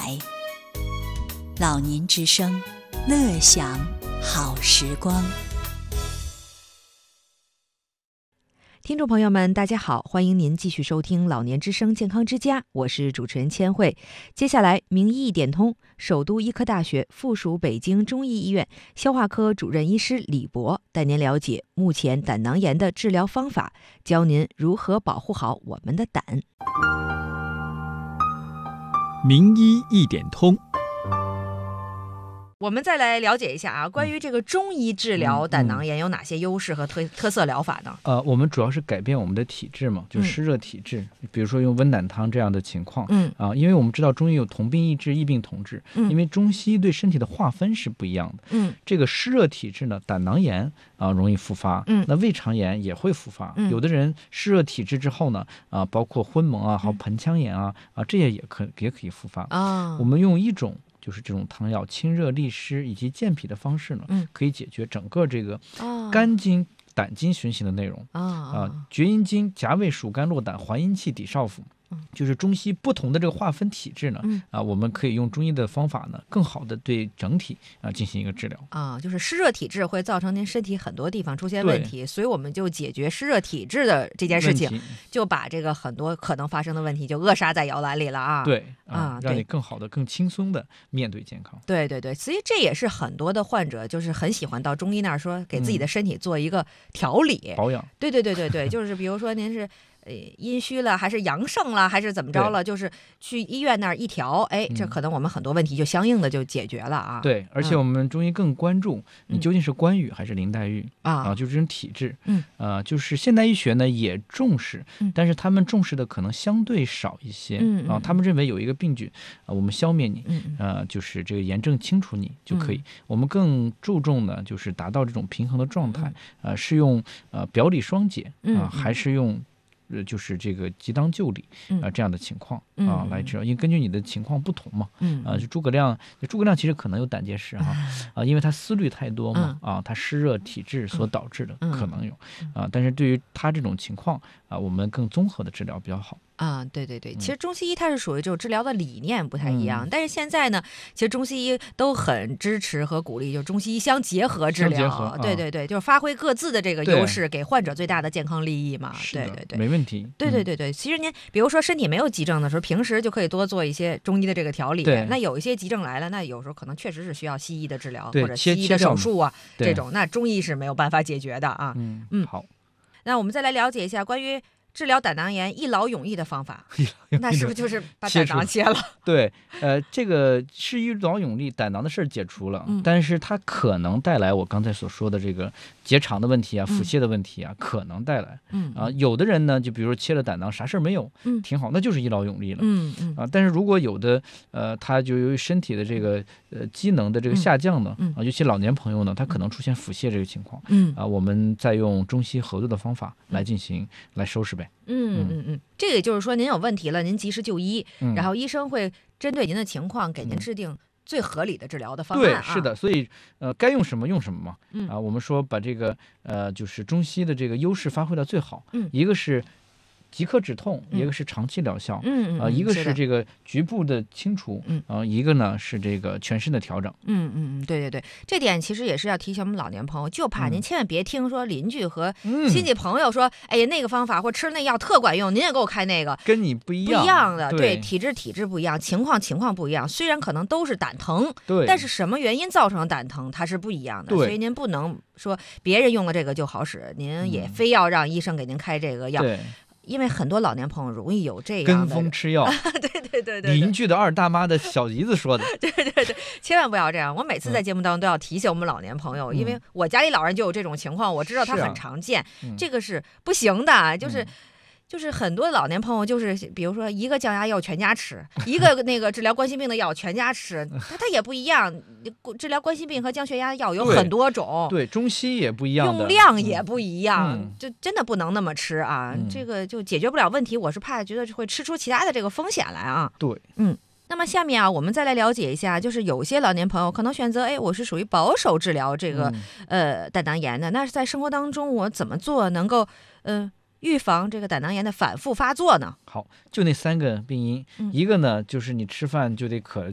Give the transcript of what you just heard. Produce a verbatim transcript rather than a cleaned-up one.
台，老年之声，乐享好时光。 听众朋友们，大家好，欢迎您继续收听老年之声健康之家，我是主持人千惠。接下来名医一点通，首都医科大学附属北京中医医院消化科主任医师李博带您了解目前胆囊炎的治疗方法，教您如何保护好我们的胆。 名医一点通， 我们再来了解一下啊，关于这个中医治疗胆囊炎有哪些优势和特特色疗法呢？ 呃，我们主要是改变我们的体质嘛，就是湿热体质，嗯、比如说用温胆汤这样的情况。嗯啊、呃，因为我们知道中医有同病异治、异病同治，嗯，因为中西医对身体的划分是不一样的。嗯，这个湿热体质呢，胆囊炎啊、呃、容易复发，嗯，那胃肠炎也会复发。嗯，有的人湿热体质之后呢，啊、呃，包括昏蒙啊，还有盆腔炎啊，啊、呃、这些也可也可以复发。啊，我们用一种。就是这种汤药清热利湿以及健脾的方式呢，嗯、可以解决整个这个肝经、胆经循行的内容啊、呃，厥阴经、夹胃、属肝、络胆、还阴气、抵少腹。就是中西不同的这个划分体质呢，嗯、啊，我们可以用中医的方法呢，更好的对整体啊进行一个治疗啊。就是湿热体质会造成您身体很多地方出现问题，所以我们就解决湿热体质的这件事情，就把这个很多可能发生的问题就扼杀在摇篮里了啊。 对啊，啊让你更好的、更轻松的面对健康。 对对对，所以这也是很多的患者就是很喜欢到中医那儿说，给自己的身体做一个调理、嗯、 保养。 对对对对对，就是比如说您是。呃，阴虚了还是阳盛了还是怎么着了，就是去医院那儿一调，哎，这可能我们很多问题就相应的就解决了啊。 对，而且我们中医更关注你究竟是关郁还是林黛玉、嗯、啊，就是这种体质。嗯，呃，就是现代医学呢也重视，嗯、但是他们重视的可能相对少一些。嗯啊，他们认为有一个病菌啊，我们消灭你，嗯呃，就是这个炎症清除你就可以。嗯、我们更注重呢，就是达到这种平衡的状态。嗯、呃，是用呃表里双解啊、呃，还是用。呃，就是这个即当就理啊、呃、这样的情况啊、呃、来治疗，因为根据你的情况不同嘛，嗯啊、呃，就诸葛亮，诸葛亮其实可能有胆结石哈啊、呃，因为他思虑太多嘛啊，他湿热体质所导致的、嗯、可能有啊、呃，但是对于他这种情况啊、呃，我们更综合的治疗比较好。 啊，对对对，其实中西医它是属于这种治疗的理念不太一样，嗯、但是现在呢，其实中西医都很支持和鼓励，就中西医相结合治疗。 合对对对，就是发挥各自的这个优势，给患者最大的健康利益嘛。对对对， 没问题。 对对对对，其实您比如说身体没有急症的时候，平时就可以多做一些中医的这个调理。那有一些急症来了，那有时候可能确实是需要西医的治疗或者西医的手术啊，这种那中医是没有办法解决的啊。 嗯嗯，好。 那我们再来了解一下关于。治疗胆囊炎一劳永逸的方法，那是不是就是把胆囊切了？ 对，呃，这个是一劳永逸，胆囊的事儿解除了，嗯、但是它可能带来我刚才所说的这个结肠的问题啊、腹泻的问题啊，嗯、可能带来。嗯啊，有的人呢，就比如说切了胆囊，啥事儿没有，嗯，挺好，那就是一劳永逸了。嗯嗯啊，但是如果有的呃，他就由于身体的这个呃机能的这个下降呢，嗯、啊，尤其老年朋友呢，他可能出现腹泻这个情况，嗯啊，我们再用中西合作的方法来进行、嗯、来收拾呗。 嗯嗯嗯，这个也就是说，您有问题了，您及时就医，嗯、然后医生会针对您的情况给您制定最合理的治疗的方案、啊。 对，是的，所以呃，该用什么用什么嘛。嗯啊，我们说把这个呃，就是中西的这个优势发挥到最好。嗯，一个是即刻止痛，一个是长期疗效，嗯嗯、呃，一个是这个局部的清除，嗯啊、呃，一个呢是这个全身的调整， 嗯嗯嗯，对对对，这点其实也是要提醒我们老年朋友，就怕您千万别听说邻居和亲戚朋友说，嗯、哎呀那个方法或吃那药特管用，您也给我开那个， 跟你不一样， 不一样的， 对， 对体质体质不一样，情况情况不一样，虽然可能都是胆疼， 对， 但是什么原因造成胆疼它是不一样的，所以您不能说别人用了这个就好使，您也非要让医生给您开这个药。 对。 因为很多老年朋友容易有这样的跟风吃药， 对对对对， 邻居的二大妈的小姨子说的， 对对对，千万不要这样。我每次在节目当中都要提醒我们老年朋友，嗯、因为我家里老人就有这种情况，我知道它很常见，啊嗯、这个是不行的，就是。嗯就是很多老年朋友，就是比如说一个降压药全家吃，一个那个治疗冠心病的药全家吃，它它也不一样。治疗冠心病和降血压的药有很多种， 对，对中西也不一样的， 用量也不一样， 嗯、 就真的不能那么吃啊。嗯、这个就解决不了问题，我是怕觉得会吃出其他的这个风险来啊。 对， 嗯。那么下面啊，我们再来了解一下，就是有些老年朋友可能选择，哎，我是属于保守治疗这个、嗯、呃胆囊炎的，那是在生活当中我怎么做能够嗯？呃预防这个胆囊炎的反复发作呢？ 好，就那三个病因，嗯、一个呢就是你吃饭就得渴